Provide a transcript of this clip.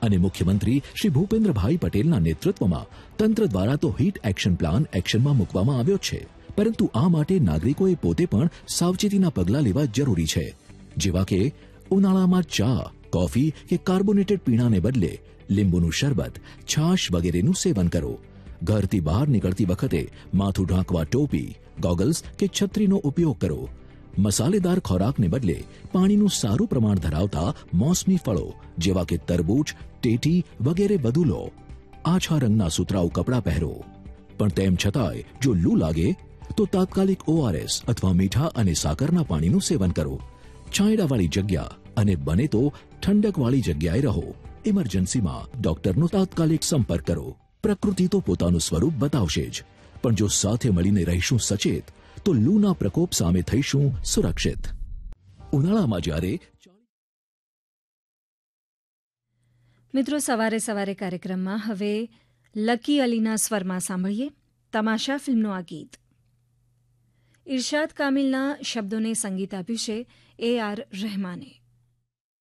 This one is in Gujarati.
અને મુખ્યમંત્રી શ્રી ભૂપેન્દ્રભાઈ પટેલના નેતૃત્વમાં તંત્ર દ્વારા તો હીટ એક્શન પ્લાન એક્શનમાં મૂકવામાં આવ્યો છે, પરંતુ આ માટે નાગરિકોએ પોતે પણ સાવચેતીના પગલાં લેવા જરૂરી છે, જેવા કે ઉનાળામાં ચા, કોફી કે કાર્બોનેટેડ પીણાને બદલે લીંબુનું શરબત, છાશ વગેરેનું સેવન કરો. ઘરથી બહાર નીકળતી વખતે માથું ઢાંકવા ટોપી, ગોગલ્સ કે છત્રીનો ઉપયોગ કરો. મસાલેદાર ખોરાકને બદલે પાણીનું સારું પ્રમાણ ધરાવતા મોસમી ફળો જેવા કે તરબૂચ, ટેટી વગેરે વધુ લો. આછા રંગના સુતરાઉ કપડાં પહેરો. પણ તેમ છતાંય જો લૂ લાગે તો તાત્કાલિક ORS અથવા મીઠા અને સાકરના પાણીનું સેવન કરો. છાંયડાવાળી જગ્યા અને બને તો ઠંડકવાળી જગ્યાએ રહો. ઇમરજન્સીમાં ડોક્ટરનો તાત્કાલિક સંપર્ક કરો. પ્રકૃતિ તો પોતાનું સ્વરૂપ બતાવશે જ, પણ જો સાથે મળીને રહીશું સચેત તો લૂના પ્રકોપ સામે થઈશું સુરક્ષિત. ઉનાળામાં જ્યારે મિત્રો, સવારે સવારે કાર્યક્રમમાં હવે લકી અલીના સ્વરમાં સાંભળીએ તમાશા ફિલ્મનું આ ગીત. ઇરશાદ કામિલના શબ્દોને સંગીત આપ્યું છે AR રહેમાને.